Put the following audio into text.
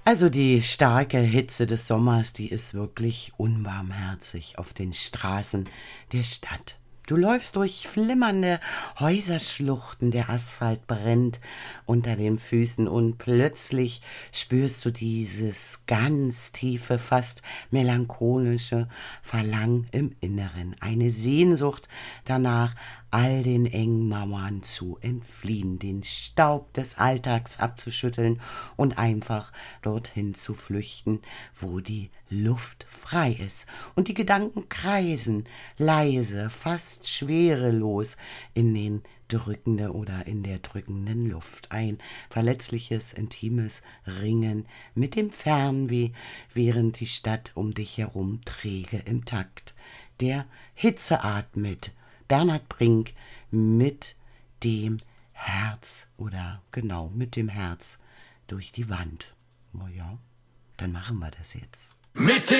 Also die starke Hitze des Sommers, die ist wirklich unbarmherzig auf den Straßen der Stadt. Du läufst durch flimmernde Häuserschluchten, der Asphalt brennt unter den Füßen und plötzlich spürst du dieses ganz tiefe, fast melancholische Verlangen im Inneren, eine Sehnsucht danach, all den engen Mauern zu entfliehen, den Staub des Alltags abzuschütteln und einfach dorthin zu flüchten, wo die Luft frei ist und die Gedanken kreisen, leise, fast schwerelos in den drückende oder in der drückenden Luft. Ein verletzliches, intimes Ringen mit dem Fernweh, während die Stadt um dich herum träge im Takt. Der Hitze atmet. Bernhard Brink mit dem Herz oder genau mit dem Herz durch die Wand. Na ja, dann machen wir das jetzt.